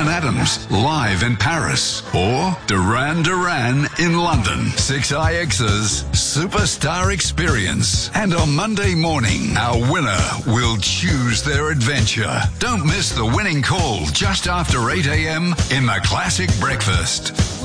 Brian Adams live in Paris or Duran Duran in London. 6IX's Superstar Experience. And on Monday morning, our winner will choose their adventure. Don't miss the winning call just after 8 a.m. in the Classic Breakfast.